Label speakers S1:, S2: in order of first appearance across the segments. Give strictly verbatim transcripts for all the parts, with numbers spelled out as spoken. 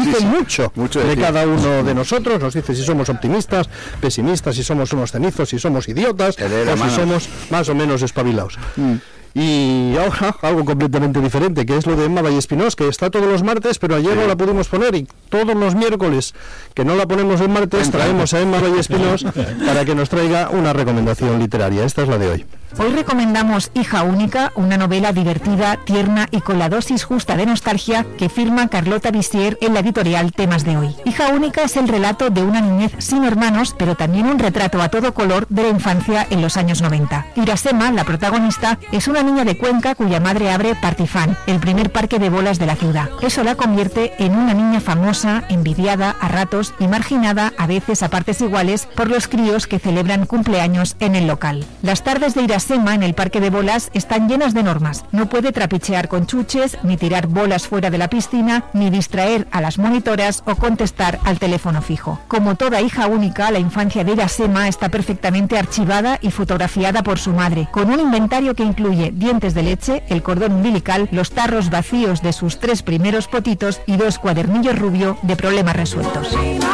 S1: dice sí, mucho, mucho de, de cada uno de nosotros. Nos dice si somos optimistas, pesimistas, si somos unos cenizos, si somos idiotas, o si somos más o menos espabilados. Mm. Y ahora algo completamente diferente, que es lo de Emma Vallespinós, que está todos los martes, pero ayer sí. no la pudimos poner, y todos los miércoles que no la ponemos el martes traemos a Emma Vallespinós para que nos traiga una recomendación literaria. Esta es la de hoy.
S2: Hoy recomendamos Hija única, una novela divertida, tierna y con la dosis justa de nostalgia que firma Carlota Bissier en la editorial Temas de Hoy. Hija única es el relato de una niñez sin hermanos, pero también un retrato a todo color de la infancia en los años noventa. Irasema, la protagonista, es una niña de Cuenca cuya madre abre Partifán, el primer parque de bolas de la ciudad. Eso la convierte en una niña famosa, envidiada a ratos y marginada a veces a partes iguales por los críos que celebran cumpleaños en el local. Las tardes de Irasema en el parque de bolas están llenas de normas. No puede trapichear con chuches, ni tirar bolas fuera de la piscina, ni distraer a las monitoras o contestar al teléfono fijo. Como toda hija única, la infancia de Irasema está perfectamente archivada y fotografiada por su madre, con un inventario que incluye dientes de leche, el cordón umbilical, los tarros vacíos de sus tres primeros potitos y dos cuadernillos rubio de problemas resueltos.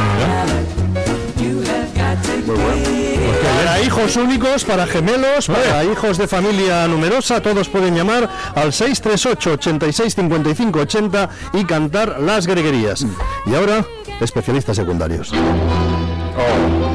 S1: Para hijos únicos, para gemelos, para hijos de familia numerosa, todos pueden llamar al seis tres ocho, ochenta y seis, cincuenta y cinco, ochenta y cantar las greguerías. Y ahora, especialistas secundarios.
S3: Oh.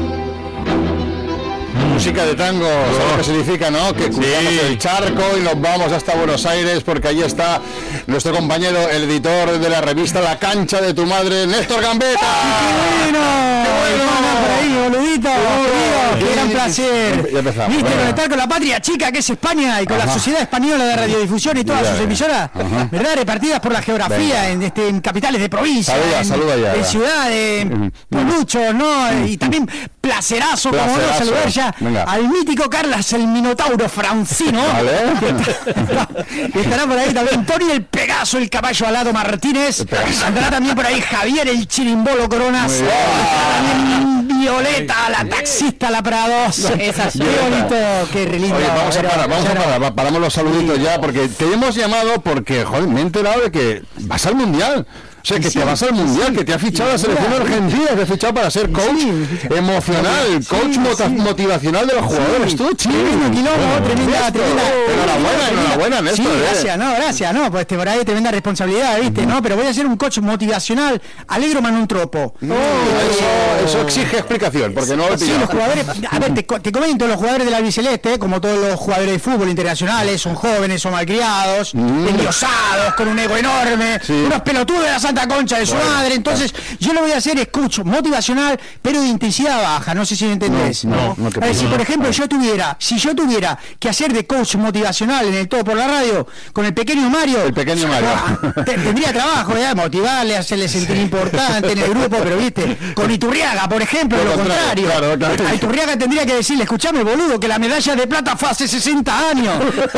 S3: Música de tango, ¿sabes lo que significa, no? Que cruzamos sí. el charco y nos vamos hasta Buenos Aires, porque allí está nuestro compañero, el editor de la revista La Cancha de tu Madre, Néstor Gambetta.
S4: ¡Qué bueno! ¡Qué bueno! Por ahí, boludito, qué gran placer.
S3: Ya empezamos.
S4: Viste,
S3: bueno.
S4: conectar con la patria chica que es España y con Ajá. la Sociedad Española de Radiodifusión y todas Mira, sus emisoras, Ajá. ¿verdad? Repartidas por la geografía en, este, en capitales de provincia,
S3: saluda, en, saluda ya,
S4: en ciudades, en puebluchos, ¿no? Y también placerazo, placerazo. como no saludar ya Venga. al mítico Carlas el Minotauro Francino, ¿Vale? que estará por ahí también Tony el Pegaso, el caballo alado Martínez, andará también por ahí Javier el Chirimbolo Coronas, también Violeta, la taxista, la Prados, esa qué bonito, qué lindo.
S3: Oye, vamos a parar, vamos a parar, paramos los saluditos ya, porque te hemos llamado porque, joder, me he enterado de que vas al Mundial. O sea, que sí, te vas al Mundial, sí, que te ha fichado sí, la selección sí, argentina, te ha fichado para ser coach sí, emocional, sí, coach sí, mota- sí. motivacional de los jugadores. Sí. Tú, chico.
S4: Tremendo quilombo, bueno, tremenda, tremenda.
S3: Enhorabuena, enhorabuena, Néstor.
S4: Sí, gracias, no, gracias, no, pues te por ahí tremenda responsabilidad, ¿viste? Uh-huh. No, pero voy a ser un coach motivacional, alegro man un tropo.
S3: No, eso, eso exige explicación, porque no lo he
S4: Sí, los jugadores, a ver, te, te comento, los jugadores de la albiceleste, como todos los jugadores de fútbol internacionales, son jóvenes, son malcriados, uh-huh. endiosados, con un ego enorme, sí. unos pelotudos de la Santa Concha de su bueno, madre. Entonces bueno. yo lo voy a hacer escucho motivacional, pero de intensidad baja. No sé si me entendés. No, no, no, a ver, si por ejemplo yo tuviera si yo tuviera que hacer de coach motivacional en el Todo por la Radio con el pequeño Mario,
S3: el pequeño Mario
S4: te, tendría trabajo, ¿verdad? Motivarle, hacerle sentir sí. importante en el grupo, pero viste, con Iturriaga, por ejemplo, lo, lo contrario, contrario. Claro, claro. A Iturriaga tendría que decirle, escuchame, boludo, que la medalla de plata fue hace sesenta años.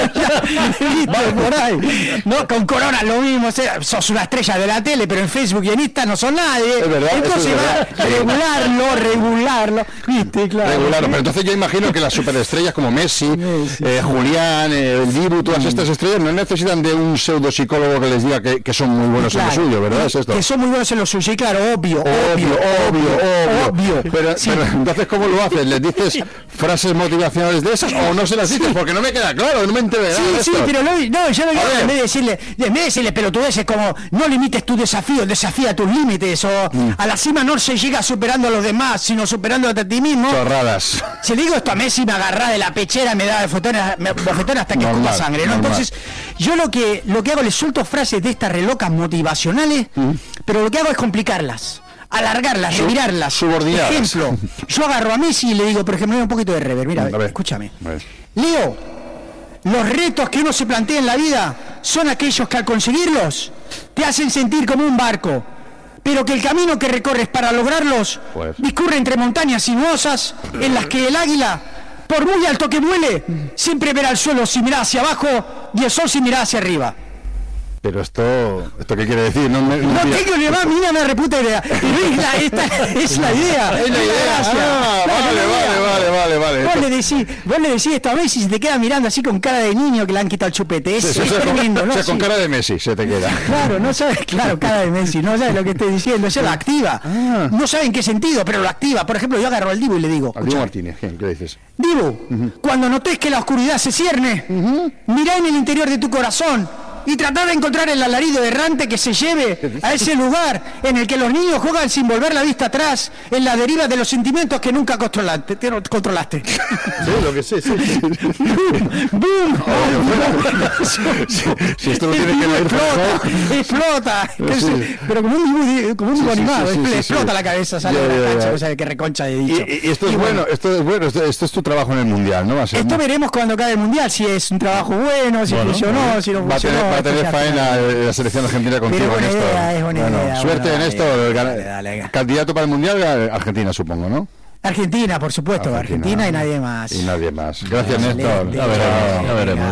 S4: Vale, por ahí. No, con Corona lo mismo, o sea, sos una estrella de la tele, pero en Facebook y en Insta no son nadie.
S3: Es verdad,
S4: entonces va a regularlo, regularlo, viste, claro.
S3: Regularlo, pero entonces yo imagino que las superestrellas como Messi, Messi eh, Julián, eh, el Dibu, todas mm. estas estrellas no necesitan de un pseudopsicólogo que les diga que, que son muy buenos claro. en lo suyo, ¿verdad? Es esto.
S4: Que son muy buenos en lo suyo, y claro, obvio,
S3: obvio, obvio, obvio, obvio. obvio. Pero, sí. pero entonces, ¿cómo lo haces? ¿Les dices frases motivacionales de esas o no se las dices? Porque no me queda claro, no me enteré.
S4: Sí, sí, pero no, no, yo lo digo en vez de decirle, en vez de decirle pelotudeces como no limites tu desafío, desafía tus límites, o mm. a la cima no se llega superando a los demás, sino superándote a ti mismo.
S3: Chorradas.
S4: Si le digo esto a Messi, me agarra de la pechera, me da bofetona, me bofetona hasta que escupa sangre, ¿no? Normal. Entonces, yo lo que lo que hago, le suelto frases de estas relocas motivacionales, mm. pero lo que hago es complicarlas, alargarlas, Sub, revirarlas.
S3: Subordinadas.
S4: Ejemplo, yo agarro a Messi y le digo, por ejemplo, un poquito de rever, mira, a ver, escúchame. A ver. Leo, los retos que uno se plantea en la vida son aquellos que al conseguirlos te hacen sentir como un barco, pero que el camino que recorres para lograrlos pues. discurre entre montañas sinuosas en las que el águila, por muy alto que vuele, siempre verá el suelo si mira hacia abajo y el sol si mira hacia arriba.
S3: Pero esto, ¿esto qué quiere decir? No, me,
S4: no, no tengo ni más mira una reputa idea. Y la, esta es la idea.
S3: Es la idea. Ah, no, vale, vale, vale, vale, vale.
S4: Vos le decís, vos le decís esto a Messi y se te queda mirando así con cara de niño que le han quitado el chupete. Es,
S3: sí,
S4: es
S3: sí,
S4: tremendo,
S3: con,
S4: ¿no?
S3: O sea, con
S4: sí.
S3: cara de Messi se te queda.
S4: Claro, no sabes, claro, cara de Messi, no sabes lo que estoy diciendo, eso lo activa.
S3: Ah.
S4: No sabe en qué sentido, pero lo activa. Por ejemplo, yo agarro al Dibu y le digo,
S3: Al Dibu Martínez, ¿qué, ¿qué dices?
S4: Dibu, uh-huh. cuando notes que la oscuridad se cierne, uh-huh. mirá en el interior de tu corazón y tratá de encontrar el alarido errante que se lleve a ese lugar en el que los niños juegan sin volver la vista atrás, en la deriva de los sentimientos que nunca controlaste. controlaste.
S1: Sí, lo que sé, sí. sí.
S4: ¡Boom!
S3: Si esto lo tiene que ver,
S4: explota, explota.
S3: Sí.
S4: Sí. Pero como un dibujo, como un
S3: sí,
S4: animado,
S3: sí, sí, sí,
S4: explota
S3: sí.
S4: la cabeza, sale
S3: ya,
S4: de la
S3: ya,
S4: cancha,
S3: ya.
S4: no sabe qué reconcha de dicho.
S3: Y, y esto es
S4: Y
S3: bueno, esto es bueno, esto, esto es tu trabajo en el mundial, ¿no? Va a ser,
S4: Esto
S3: ¿no?
S4: veremos cuando acabe el mundial, si es un trabajo bueno, si
S3: Bueno,
S4: funcionó,
S3: bueno.
S4: si no
S3: va a
S4: funcionó.
S3: tener, va a tener
S4: esto ya
S3: faena
S4: está.
S3: la selección argentina contigo
S4: Pero buena
S3: en esto.
S4: idea, es buena
S3: Bueno,
S4: idea,
S3: suerte
S4: bueno,
S3: en esto.
S4: dale,
S3: Gana-
S4: dale, dale.
S3: Candidato para el mundial, Argentina, supongo, ¿no?
S4: Argentina, por supuesto, Argentina, Argentina y nadie más.
S3: Y nadie más. Gracias,
S4: Excelente.
S3: Néstor.
S4: Ya
S3: veremos, ya veremos.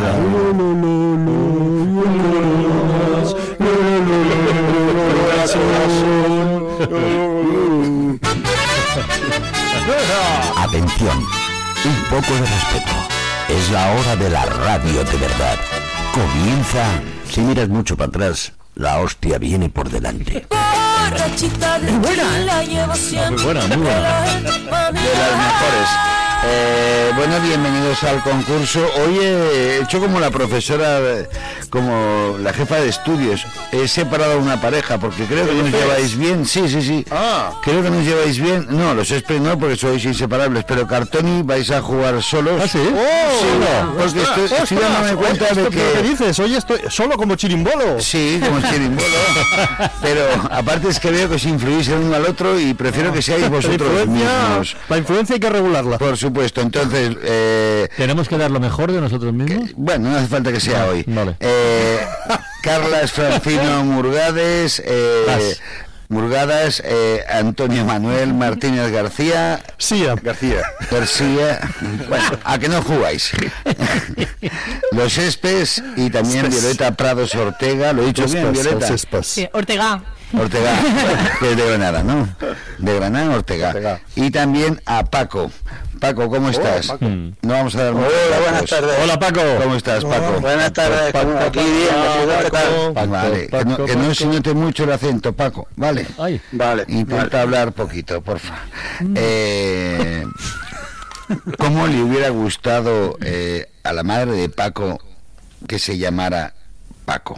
S5: Atención, un poco de respeto. Es la hora de la radio de verdad. Comienza. Si miras mucho para atrás, la hostia viene por delante.
S6: Muy buena,
S3: Muy buena, muy buena. De las mejores. Eh, bueno, bienvenidos al concurso. Hoy he hecho como la profesora, como la jefa de estudios. He separado una pareja porque creo que nos lleváis bien. Sí, sí, sí.
S1: Ah.
S3: Creo que nos lleváis bien. No, los Espes no, porque sois inseparables. Pero Cartoni vais a jugar solos.
S1: ¿Ah, sí?
S3: Sí,
S1: ¡Oh!
S3: no, porque estoy, estoy dándome cuenta de
S1: ¿Qué
S3: que...
S1: dices? Hoy estoy solo como chirimbolo.
S3: Sí, como chirimbolo. Pero aparte es que veo que os influís el uno al otro y prefiero que seáis
S1: La
S3: vosotros
S1: influencia,
S3: mismos.
S1: la influencia hay que regularla.
S3: Por supuesto, entonces... Eh,
S7: ¿Tenemos que dar lo mejor de nosotros mismos?
S3: bueno, no hace falta que sea hoy.
S7: Vale.
S3: Eh, Carlas Francino Murgades... Eh, Murgadas, eh, Antonio Manuel Martínez García...
S1: Sí,
S3: García. García... Bueno, a que no jugáis. Los Espes y también
S1: Espes.
S3: Violeta Prados Ortega. ¿Lo he dicho bien, Violeta?
S2: Sí, Ortega.
S3: Ortega, que es de Granada, ¿no? De Granada, Ortega.
S1: Ortega.
S3: Y también a Paco. Paco, ¿cómo estás?
S1: Paco.
S3: No vamos a dar muchos
S8: Hola, buenas
S3: datos.
S8: tardes.
S1: Hola, Paco.
S3: ¿Cómo estás, Paco?
S8: Buenas tardes,
S1: Paco,
S8: aquí bien, ¿qué tal?
S1: Paco,
S3: Vale, que no,
S1: Paco,
S3: que no
S1: Paco.
S3: se note mucho el acento, Paco, ¿vale?
S7: Ay,
S8: Vale.
S3: Intenta hablar poquito, porfa. Eh, ¿Cómo le hubiera gustado eh, a la madre de Paco que se llamara Paco?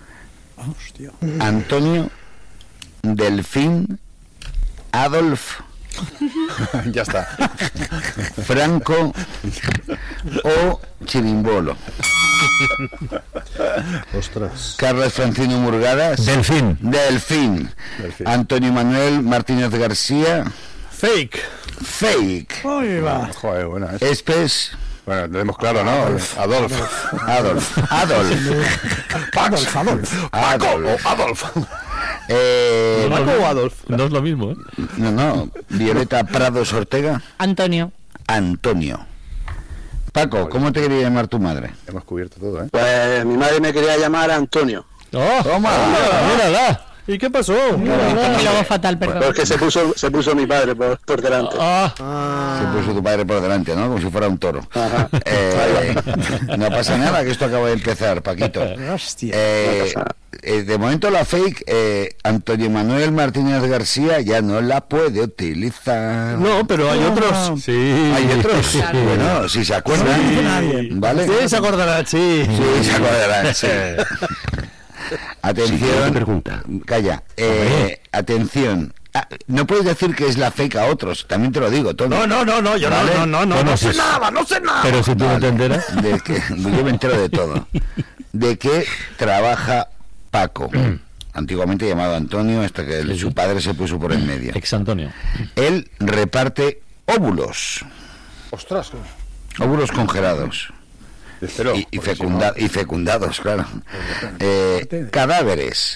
S3: Antonio Delfín Adolf
S1: Ya está.
S3: Franco o Chirimbolo.
S1: Ostras.
S3: Carlos Francino Murgadas.
S7: Delfín.
S3: Delfín.
S1: Delfín.
S3: Antonio Manuel Martínez García.
S1: Fake.
S3: Fake.
S4: Ahí va.
S1: Joder, buena. ¿eh?
S3: Espes.
S1: Bueno, lo hemos claro, ¿no? Adolf.
S3: Adolf. Adolf.
S4: Adolf, Adolf.
S1: Paco
S3: Adolf.
S1: o Adolf.
S3: Eh,
S1: Paco o Adolf.
S7: No es lo mismo, ¿eh?
S3: no, no. Violeta Prados Ortega.
S2: Antonio.
S3: Antonio. Paco, ¿cómo te quería llamar tu madre?
S1: Hemos cubierto todo, ¿eh?
S8: Pues mi madre me quería llamar Antonio,
S7: ¡Oh!
S3: Toma.
S7: ¡Mírala!
S1: ¿Y qué pasó?
S2: Y luego fatal, perdón.
S8: porque se puso se puso mi padre por, por delante.
S7: ¡Ah!
S3: Se puso tu padre por delante, ¿no? Como si fuera un toro.
S8: Ajá.
S3: Eh, no pasa nada, que esto acaba de empezar, Paquito.
S4: Hostia.
S3: Eh, eh, de momento la fake, eh, Antonio Manuel Martínez García ya no la puede utilizar.
S1: No, pero hay otros. Sí.
S3: Hay otros. Bueno, si se acuerdan. ¿Vale?
S1: Sí, se acordará, sí.
S3: Sí, se acordarán. Sí. Atención.
S5: pregunta.
S3: Calla. Eh, atención. Ah, no puedes decir que es la fake a otros, también te lo digo, Tony.
S1: No, no, no, no, yo
S3: ¿Vale?
S1: no, no, no, no,
S7: Bueno,
S1: no
S7: sí,
S1: sé
S7: sí.
S1: nada, no sé nada.
S7: Pero si tú no te
S3: Vale.
S7: enteras.
S3: De que, yo me entero de todo. ¿De qué trabaja Paco? Antiguamente llamado Antonio, hasta que el- su padre se puso por en medio.
S7: Ex Antonio.
S3: Él reparte óvulos,
S1: Ostras.
S3: óvulos congelados
S1: Espero.
S3: y, y, fecunda- y fecundados, claro. Eh, cadáveres,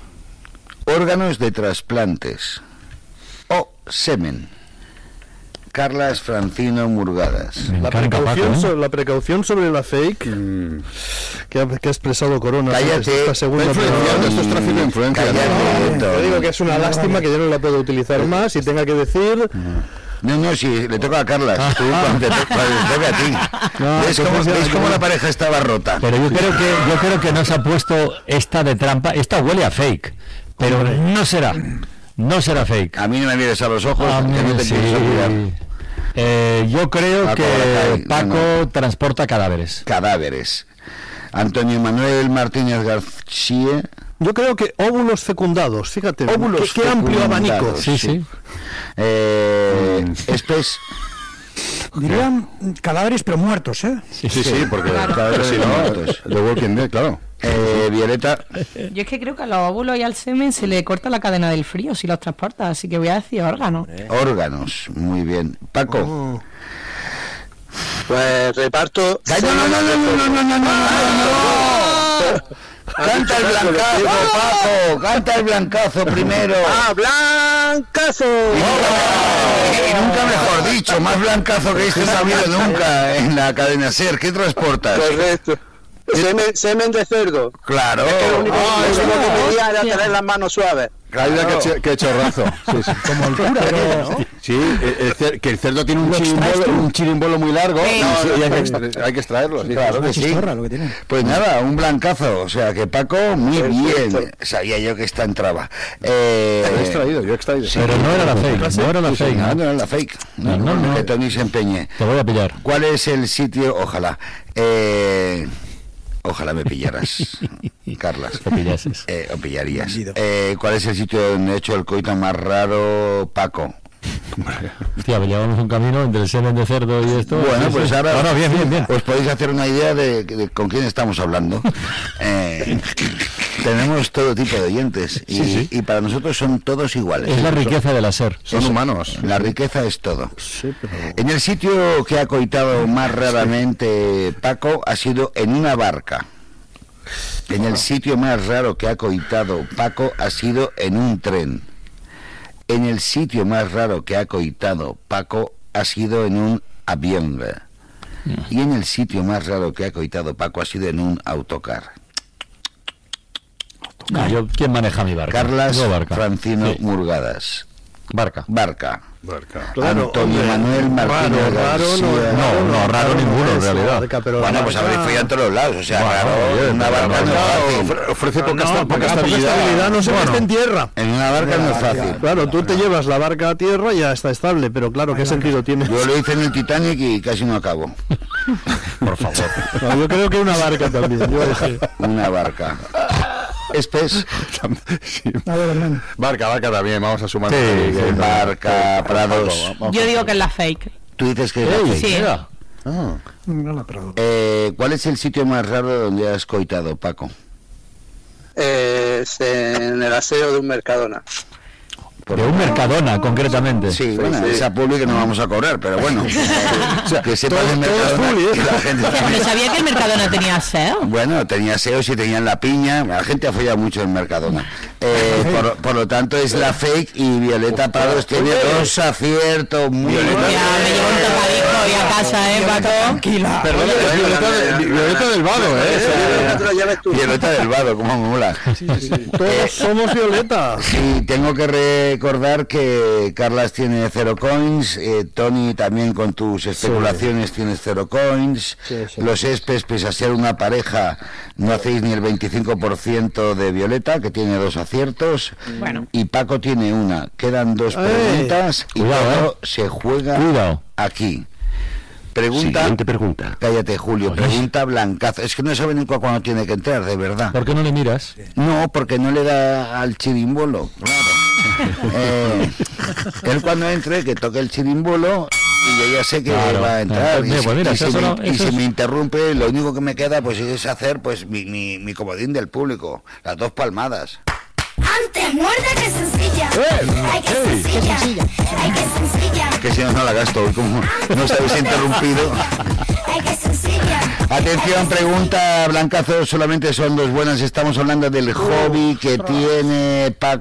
S3: órganos de trasplantes o semen. Carlas Francino Murgadas.
S1: La precaución, so, la precaución sobre la fake mm. que, ha, que ha expresado Corona.
S3: Cállate,
S1: esta segunda
S3: esto es tráfico de influencia.
S1: Cállate, no, yo digo que es una lástima que yo no la puedo utilizar más y tenga que decir...
S3: No, no, sí, le toca a Carlas. Ah, tú, cuando te, cuando te toca a ti. No, ¿Ves cómo, ¿ves cómo la pareja estaba rota?
S7: Pero yo creo que yo creo que nos ha puesto esta de trampa. Esta huele a fake, pero Hombre. no será. No será fake.
S3: A mí no me mires a los ojos, a mí, que no te
S7: sí.
S3: pienso mirar.
S7: Eh, yo creo Paco, que Paco no, no. transporta cadáveres.
S3: Cadáveres. Antonio Manuel Martínez García.
S1: Yo creo que óvulos fecundados, fíjate.
S3: Óvulos
S1: qué, qué amplio abanico.
S7: Sí, sí. sí.
S3: Eh, esto es...
S4: Dirían cadáveres pero muertos, ¿eh?
S3: Sí, sí, sí, porque claro. cadáveres sí, no, muertos. De Walking Dead, claro. Eh, Violeta.
S9: Yo es que creo que a los óvulos y al semen se le corta la cadena del frío si los transporta, así que voy a decir órganos.
S3: Eh. Órganos, muy bien. Paco.
S8: Oh. Pues reparto.
S3: No, no, no, no, no, no, no, no, no, no. Canta el blancazo, Paco, canta el blancazo primero.
S8: ¡Ah, blancazo!
S3: Y nunca mejor dicho, más blancazo que este no ha habido nunca en la cadena SER. ¿Qué transportas?
S8: Correcto. Semen, semen de cerdo.
S3: Claro.
S8: Es que lo único oh, que me pedía era tener las manos suaves.
S3: Claro, que, que chorrazo. Sí, sí.
S4: Como el cura, pero...
S3: Sí, el cer- que el cerdo tiene un chirimbolo, un chirimbolo muy largo sí. no, sí, y hay, que extra- hay que extraerlo. Sí, claro que sí. Lo que tiene. Pues nada, un blancazo. O sea, que Paco, muy Perfecto. bien. Sabía yo que esta entraba. Eh, he extraído, yo he extraído.
S7: Sí, pero no era la fake, no era la fake.
S3: No, no era la fake. No, no, no. Que Tony se empeñe.
S7: Te voy a pillar.
S3: ¿Cuál es el sitio? Ojalá. Eh... Ojalá me pillaras, Carlas.
S7: O pillases.
S3: Eh, o pillarías. Eh, ¿Cuál es el sitio donde he hecho el coito más raro, Paco?
S7: Hostia, llevamos un camino entre el semen de cerdo y esto.
S3: Bueno,
S7: sí,
S3: pues
S7: sí.
S3: ahora
S7: bueno, bien, bien, bien.
S3: os podéis hacer una idea de, de con quién estamos hablando. Eh, tenemos todo tipo de oyentes y, sí, sí. y para nosotros son todos iguales.
S7: Es la riqueza son, de la SER.
S3: Son humanos. La riqueza es todo. Sí, pero... En el sitio que ha coitado más raramente Paco ha sido en una barca. En el sitio más raro que ha coitado Paco ha sido en un tren. En el sitio más raro que ha coitado Paco ha sido en un avión. Y en el sitio más raro que ha coitado Paco ha sido en un autocar.
S7: No, yo, ¿quién maneja mi barca?
S3: Carlas Francino sí. Murgadas.
S7: Barca.
S3: Barca.
S1: Barca. Claro,
S3: Antonio hombre,
S1: Manuel
S3: Martínez
S1: raro, raro,
S3: García.
S1: No,
S7: no, no, raro no, ninguno en realidad.
S1: Barca, pero
S3: bueno, pues habréis follado en todos los lados. O sea, bueno, raro, bien, una barca no, no,
S1: ofrece no, poca, no, poca estabilidad. estabilidad. No se bueno, mete en tierra.
S3: En una barca no es fácil.
S1: Claro, tú te llevas la barca a tierra y ya está estable, pero claro, ¿qué sentido tiene?
S3: Yo lo hice en el Titanic y casi no acabo.
S7: Por favor.
S1: No, yo creo que una barca también. Yo
S3: una barca. Espes.
S1: Sí. Barca, barca también, vamos a sumar.
S3: Sí, sí, barca, sí, Prados.
S9: Yo digo que es la fake.
S3: ¿Tú dices que es la fake?
S9: Sí.
S3: Ah. Eh, ¿Cuál es el sitio más raro donde has coitado, Paco?
S8: Eh, en el aseo de un Mercadona.
S7: De un Mercadona, concretamente.
S3: Sí, bueno, sí. Esa publi no vamos a cobrar, pero bueno. O sea, que sepas el Mercadona. Que la gente
S9: pero sabía que el Mercadona tenía S E O.
S3: Bueno, tenía S E O y tenían la piña. La gente ha follado mucho en Mercadona. Eh, por, por lo tanto, es la fake y Violeta Prados tiene dos aciertos muy buenos.
S9: Ya, me llevo un tocadisco y a casa, ¿eh, Paco?
S3: Tranquila. Perdona, Violeta, de, Violeta del Vado, ¿eh? Violeta del Vado, como mola.
S1: Sí, sí, sí. Todos somos Violeta.
S3: Sí, tengo que recordar que Carlas tiene cero coins, eh, Tony también con tus especulaciones sí. tienes cero coins, sí, sí, los sí. Espes, pese a ser una pareja, no hacéis ni el veinticinco por ciento de Violeta, que tiene dos aciertos,
S9: bueno.
S3: y Paco tiene una. Quedan dos
S1: Ay.
S3: preguntas y
S7: Cuidado,
S3: todo
S7: eh.
S3: se juega
S7: Cuidado.
S3: aquí. Pregunta,
S5: Siguiente pregunta.
S3: Cállate, Julio. Pregunta blancazo. Es que no sabe ni cuándo tiene que entrar, de verdad.
S7: ¿Por qué no le miras?
S3: No, porque no le da al chirimbolo. Claro. eh, él cuando entre, que toque el chirimbolo y yo ya sé que
S7: claro,
S3: va a entrar.
S7: Claro,
S3: y,
S7: pues mira,
S3: y, si,
S7: eso
S3: me,
S7: no,
S3: y
S7: eso
S3: si
S7: es...
S3: me interrumpe, lo único que me queda pues es hacer pues mi, mi, mi comodín del público. Las dos palmadas.
S6: Antes muerda que sencilla.
S3: ¡Eh!
S6: Ay, que sencilla. Ay, que sencilla.
S3: Que si no, no la gasto. Como no os habéis interrumpido.
S6: Ay, que sencilla.
S3: Atención, pregunta blancazo. Solamente son dos buenas. Estamos hablando del hobby que tiene Paco.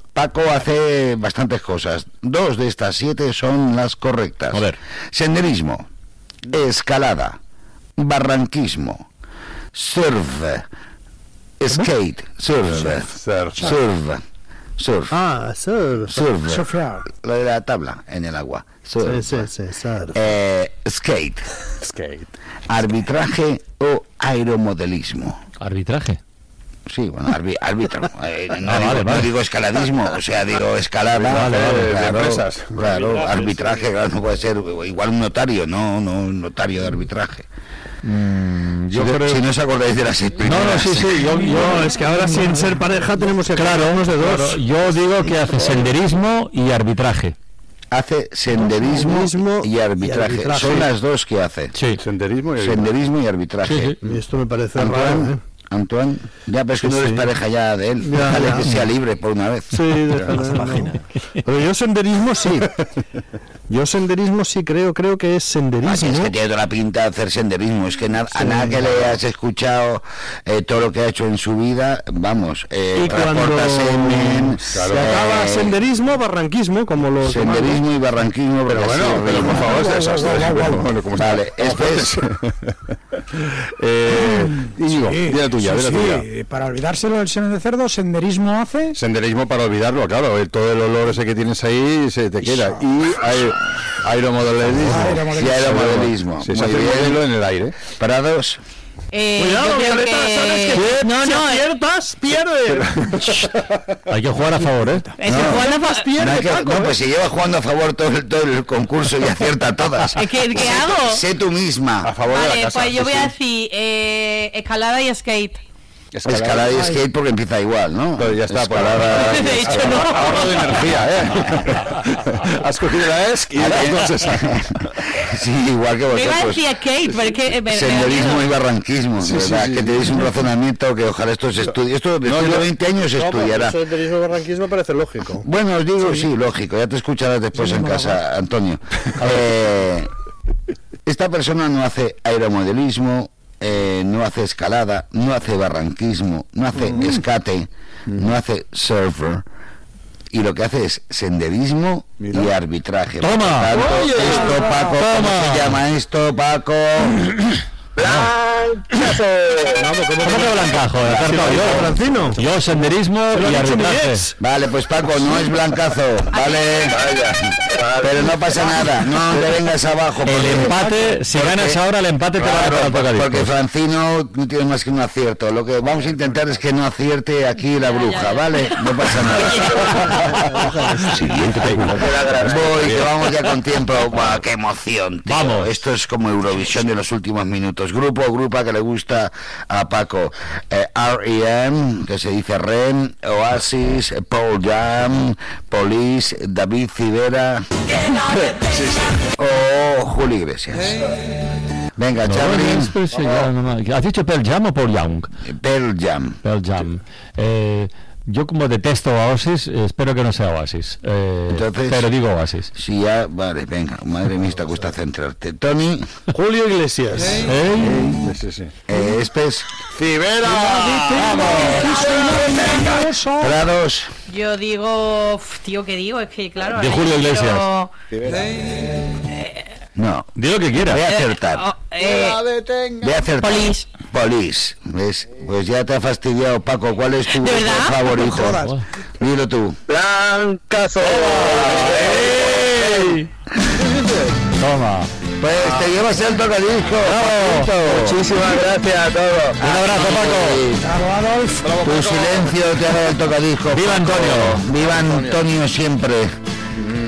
S3: Paco hace bastantes cosas. Dos de estas siete son las correctas.
S7: A ver.
S3: Senderismo, escalada, barranquismo, surf, skate, surf, surf, surf, surf,
S1: Ah, surf.
S3: surf,
S4: Surfear.
S3: lo de la tabla en el agua, surf,
S1: Sí, sí, sí, surf.
S3: Eh, skate,
S7: Skate.
S3: arbitraje o aeromodelismo.
S7: Arbitraje.
S3: Sí, bueno, arbi- árbitro. Eh, no,
S7: Ah,
S3: digo,
S7: vale,
S3: no
S7: vale.
S3: digo escaladismo, o sea, digo escalada.
S7: Vale, vale,
S3: claro,
S7: de
S3: claro,
S7: empresas.
S3: claro, arbitraje, claro, no puede ser igual un notario, no, no un notario de arbitraje.
S7: Yo
S3: si,
S7: creo...
S3: si no os acordáis de las seis
S7: No, no,
S3: primeras.
S7: sí, sí, yo, yo
S1: No, es que ahora sin ser pareja tenemos que claro, unos de dos.
S7: claro, yo digo que hace senderismo y arbitraje.
S3: Hace senderismo
S1: Senderismo
S3: y arbitraje.
S1: y arbitraje.
S3: Son las dos que hace.
S7: Sí.
S3: Senderismo y arbitraje. Senderismo y arbitraje.
S7: Sí, sí.
S1: Y esto me parece
S3: Antoine,
S1: raro, ¿eh?
S3: Antoine, ya, pero es que
S1: Sí,
S3: no eres
S1: sí.
S3: pareja ya de él.
S1: Ya,
S3: Déjale
S1: ya.
S3: que sea libre por una vez.
S1: Sí, déjale, no. Pero yo senderismo sí. Yo senderismo sí creo, creo que es senderismo.
S3: Así es que tiene toda la pinta de hacer senderismo. Es que nada, a nada que le hayas escuchado eh, todo lo que ha hecho en su vida, vamos, eh,
S1: Y cuando
S3: transporta semen,
S1: se acaba
S3: eh,
S1: senderismo, barranquismo, como los
S3: senderismo y barranquismo.
S10: Pero
S3: porque
S10: bueno,
S3: así
S10: pero por
S3: rima.
S10: favor, es desastre. Bueno, ¿cómo está?
S3: Vale, después,
S10: Eh, Íñigo,
S4: Sí,
S10: di la tuya,
S4: sí,
S10: di la tuya.
S4: sí. Para olvidárselo del semen de cerdo, senderismo hace.
S10: Senderismo para olvidarlo, claro, el- todo el olor ese que tienes ahí se te queda. Y aer- aeromodelismo.
S4: Aeromodelismo.
S3: y aeromodelismo.
S10: Sí, se
S3: Muy
S10: hace un
S3: bien.
S10: modelo en el aire.
S3: Parados.
S9: Eh,
S1: Cuidado,
S9: yo creo
S1: Violeta,
S9: que-
S1: sabes que
S9: No,
S1: si
S9: no, eh,
S1: aciertas, pierdes.
S7: Hay que jugar a favor, ¿eh?
S9: es que Juan la fa-
S3: No,
S1: Pierde,
S3: hay que-
S1: Paco,
S3: no,
S1: ¿eh?
S3: pues si lleva jugando a favor todo el, todo el concurso y acierta todas.
S9: Es que, ¿qué
S3: Sé-
S9: hago?
S3: Sé tú misma.
S10: A favor de la
S9: Vale,
S10: casa.
S9: pues yo
S10: sí,
S9: voy
S10: sí.
S9: a decir eh, escalada y skate.
S3: Escalada y skate porque empieza igual, ¿no?
S10: Pero ya está, pues,
S3: Escalada.
S9: De hecho, no.
S10: Ahorro de energía, ¿eh? Has cogido la ESC y las dos esas.
S3: Sí, igual que
S9: Me iba a
S3: vosotros.
S9: decir skate, pero es que... eh, me- me-
S3: Senderismo y barranquismo,
S10: Sí,
S3: ¿verdad?
S10: sí, sí.
S3: Que tenéis un razonamiento que ojalá esto se estudie. Esto después de veinte años se estudiará.
S1: Senderismo y barranquismo parece lógico.
S3: Bueno, os digo, sí, lógico, ya te escucharás después en casa, Antonio. Eh, esta persona no hace aeromodelismo, eh, no hace escalada, no hace barranquismo, no hace escate, no hace surfer, y lo que hace es senderismo y arbitraje.
S7: Toma.
S3: Por tanto,
S7: Oye.
S3: esto, Paco, ¿cómo
S7: Toma.
S3: se llama esto, Paco?
S1: ¡Blancazo!
S7: ¿Cómo que blancazo? He acertado yo.
S1: Francino.
S7: Yo senderismo
S1: Se lo
S7: y
S1: ha dicho mi
S7: arbitraje.
S1: ex.
S3: Vale, pues Paco, no es blancazo, ¿vale? Pero no pasa nada, no te vengas abajo.
S7: El
S3: porque-
S7: empate, si
S3: porque-
S7: ganas ahora, el empate te va a
S3: Claro,
S7: para el tocadiscos.
S3: porque Francino no tiene más que un acierto. Lo que vamos a intentar es que no acierte aquí la bruja, ¿vale? No pasa nada.
S5: Siguiente pregunta.
S3: Voy, que vamos ya con tiempo. Buah, ¡qué emoción, tío!
S7: Vamos.
S3: Esto es como Eurovisión de los últimos minutos. Grupo o grupa que le gusta a Paco. Eh, R E M, que se dice R E M, Oasis, Paul Jam, Police, David Civera o Julio Iglesias. Venga,
S7: No,
S3: Charlie.
S7: no, espera, sí, ya, no, no. ¿Has dicho Pearl Jam o Paul Young?
S3: Pearl Jam.
S7: Pearl Jam. Eh, yo como detesto a Oasis, eh, espero que no sea Oasis. Eh,
S3: Entonces-
S7: pero digo Oasis.
S3: Sí, ya, vale, venga. Madre mía, esta cuesta centrarte. Tony,
S1: Julio Iglesias.
S7: ¿Eh?
S10: Sí, sí.
S3: eh, Espes,
S10: ¡Cibera!
S3: Prados.
S9: Yo digo... uf, tío, ¿qué digo? Es que, claro...
S7: De
S9: ahí
S7: Julio Iglesias.
S9: quiero-
S3: No,
S7: Di lo que quieras.
S3: voy a acertar.
S9: Oh, eh,
S3: Voy a acertar.
S9: Police.
S3: Police. ¿Ves? Pues ya te ha fastidiado, Paco. ¿Cuál es tu
S9: ¿De
S3: grupo
S9: verdad?
S3: favorito? Dilo tú.
S1: ¡Blancazo!
S7: Toma.
S3: Pues te llevas el tocadisco.
S1: Muchísimas gracias a todos.
S7: Un abrazo, Paco.
S3: Tu silencio te haga el tocadisco.
S7: ¡Viva
S3: Paco.
S7: Antonio!
S3: ¡Viva Antonio siempre!